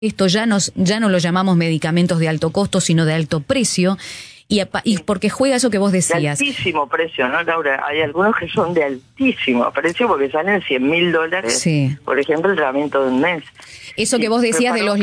esto ya no lo llamamos medicamentos de alto costo, sino de alto precio, y porque juega eso que vos decías. De altísimo precio, ¿no, Laura? Hay algunos que son de altísimo precio porque salen $100.000, sí, por ejemplo, el tratamiento de un mes. Eso que vos decías de los